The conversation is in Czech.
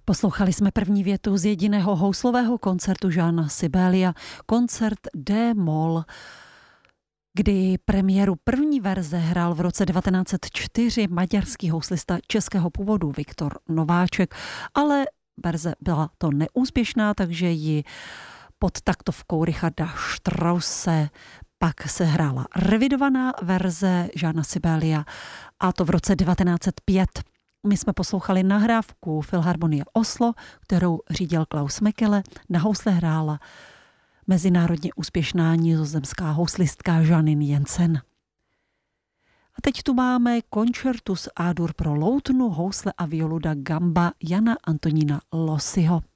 Poslouchali jsme první větu z jediného houslového koncertu Jeana Sibélia, koncert D-moll, kdy premiéru první verze hrál v roce 1904 maďarský houslista českého původu Viktor Nováček, ale verze byla to neúspěšná, takže ji pod taktovkou Richarda Strausse pak se hrála revidovaná verze Jeana Sibélia, a to v roce 1905. My jsme poslouchali nahrávku Filharmonie Oslo, kterou řídil Klaus Mekele. Na housle hrála mezinárodně úspěšná nizozemská houslistka Janine Jensen. A teď tu máme Concertus A-dur pro loutnu, housle a violu da gamba Jana Antonína Lossiho.